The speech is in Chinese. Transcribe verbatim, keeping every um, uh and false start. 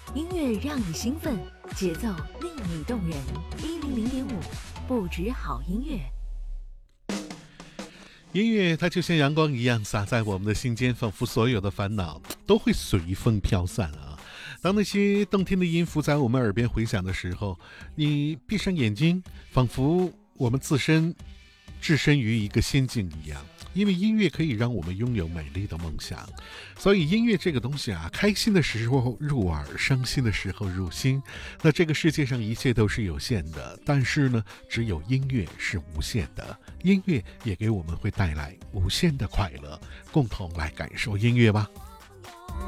音乐让你兴奋，节奏令你动人。一零零点五，不止好音乐。 音乐它就像阳光一样洒在我们的心间，仿佛所有的烦恼都会随风飘散啊。当那些动听的音符在我们耳边回响的时候，你闭上眼睛，仿佛我们自身置身于一个仙境一样。因为音乐可以让我们拥有美丽的梦想，所以音乐这个东西啊，开心的时候入耳，伤心的时候入心。那这个世界上一切都是有限的，但是呢，只有音乐是无限的。音乐也给我们会带来无限的快乐，共同来感受音乐吧。